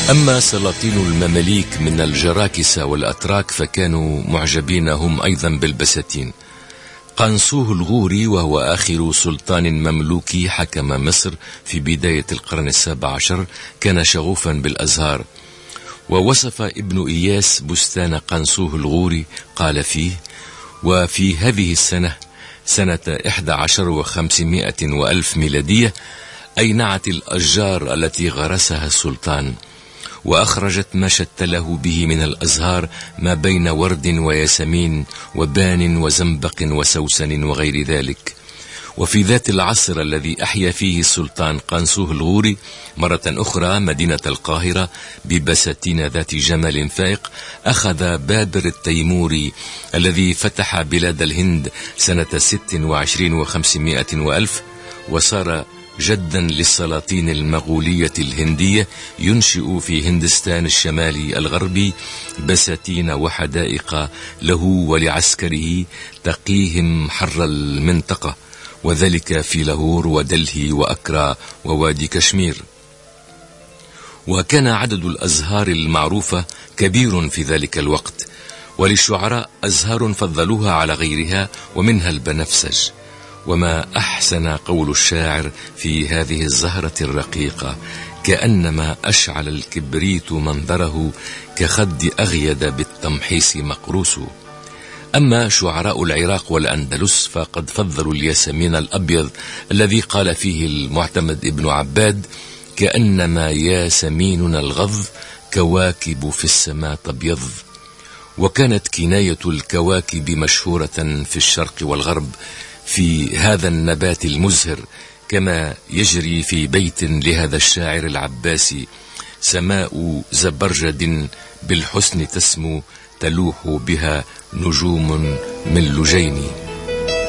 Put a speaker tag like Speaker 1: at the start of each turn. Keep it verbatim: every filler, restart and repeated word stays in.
Speaker 1: أما سلاطين المماليك من الجراكسة والأتراك فكانوا معجبين هم أيضا بالبساتين. قنصوه الغوري وهو آخر سلطان مملوكي حكم مصر في بداية القرن السابع عشر كان شغوفا بالأزهار، ووصف ابن إياس بستان قنصوه الغوري قال فيه: وفي هذه السنة سنة إحدى عشر وخمسمائة وألف ميلادية أينعت الأشجار التي غرسها السلطان، وأخرجت ما شتله به من الأزهار ما بين ورد وياسمين وبان وزنبق وسوسن وغير ذلك. وفي ذات العصر الذي أحيا فيه السلطان قنصوه الغوري مرة أخرى مدينة القاهرة ببساتين ذات جمال فائق، أخذ بابر التيموري الذي فتح بلاد الهند سنة ست وعشرين وخمسمائة وألف وصار جدا للسلاطين المغولية الهندية، ينشئ في هندستان الشمالي الغربي بساتين وحدائق له ولعسكره تقيهم حر المنطقة، وذلك في لاهور ودلهي وأكرا ووادي كشمير. وكان عدد الأزهار المعروفة كبير في ذلك الوقت، وللشعراء أزهار فضلوها على غيرها ومنها البنفسج. وما أحسن قول الشاعر في هذه الزهرة الرقيقة: كأنما أشعل الكبريت منظره كخد أغيد بالتمحيص مقروس. أما شعراء العراق والأندلس فقد فضلوا الياسمين الأبيض الذي قال فيه المعتمد ابن عباد: كأنما ياسميننا الغض كواكب في السماء تبيض. وكانت كناية الكواكب مشهورة في الشرق والغرب في هذا النبات المزهر، كما يجري في بيت لهذا الشاعر العباسي: سماء زبرجد بالحسن تسمو تلوح بها نجوم من لجين.